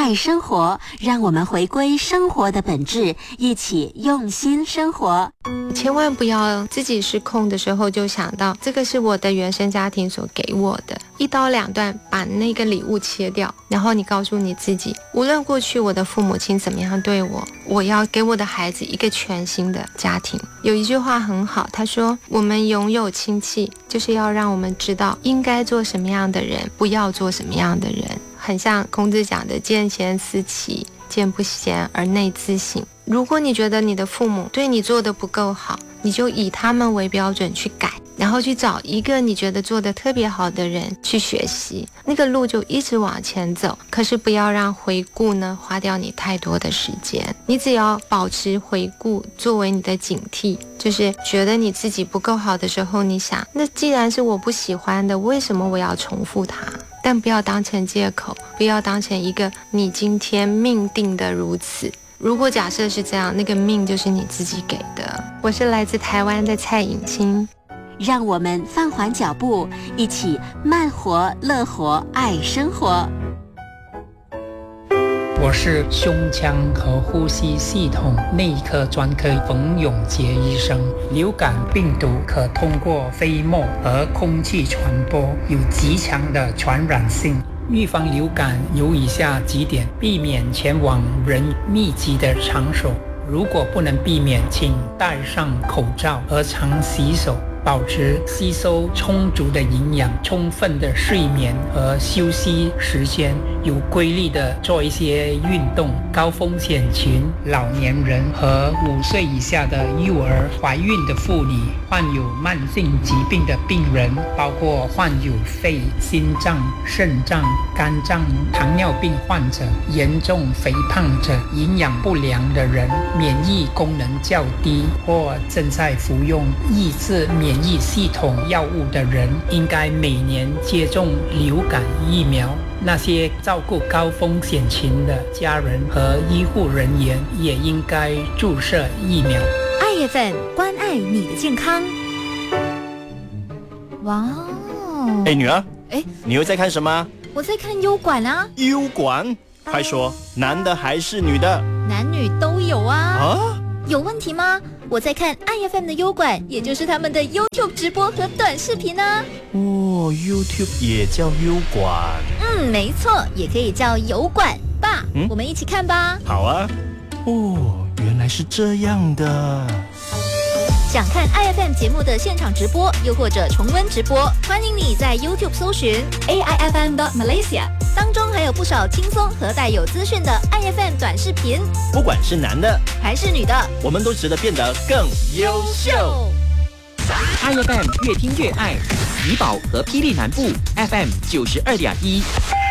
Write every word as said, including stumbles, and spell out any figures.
爱生活，让我们回归生活的本质，一起用心生活。 千万不要自己失控的时候就想到这个是我的原生家庭所给我的，一刀两断把那个礼物切掉，然后你告诉你自己，无论过去我的父母亲怎么样对我，我要给我的孩子一个全新的家庭。有一句话很好，他说我们拥有亲戚，就是要让我们知道应该做什么样的人，不要做什么样的人。很像孔子讲的见贤思齐，见不贤而内自省。如果你觉得你的父母对你做的不够好，你就以他们为标准去改，然后去找一个你觉得做的特别好的人去学习，那个路就一直往前走。可是不要让回顾呢花掉你太多的时间，你只要保持回顾作为你的警惕，就是觉得你自己不够好的时候，你想那既然是我不喜欢的，为什么我要重复它？但不要当成借口，不要当成一个你今天命定的如此。如果假设是这样，那个命就是你自己给的。我是来自台湾的蔡颖欣， 让我们放缓脚步，一起慢活、乐活、爱生活。 我是胸腔和呼吸系统内科专科冯永杰医生。流感病毒可通过飞沫和空气传播，有极强的传染性。预防流感有以下几点：避免前往人密集的场所，如果不能避免，请戴上口罩和常洗手，保持吸收充足的营养，充分的睡眠和休息时间，有规律的做一些运动。高风险群、老年人和五岁以下的幼儿、怀孕的妇女、患有慢性疾病的病人，包括患有肺、心脏、肾脏、肝脏、糖尿病患者、严重肥胖者、营养不良的人、免疫功能较低或正在服用抑制免疫系统药物的人，应该每年接种流感疫苗。那些照顾高风险群的家人和医护人员也应该注射疫苗。 爱 F M 关爱你的健康。哇哦！ 哎，女儿， 哎， 你又在看什么？ 我在看优管啊。 优管？快说，男的还是女的？ 男女都有啊。 啊？ 有问题吗？我在看 爱 F M 的优管，也就是他们的 YouTube 直播和短视频啊。 哦 ，YouTube 也叫优管。 嗯，没错，也可以叫油管。爸，嗯，我们一起看吧。 好啊。哦，原来是这样的。 想看 爱 F M 节目的现场直播，又或者重温直播，欢迎你在 YouTube 搜寻 A I F M Malaysia， 当中还有不少轻松和带有资讯的 爱 F M 短视频。 不管是男的还是女的， 我们都值得变得更优秀。 爱 F M 越听越爱，怡保和霹雳南部 F M 九十二点一。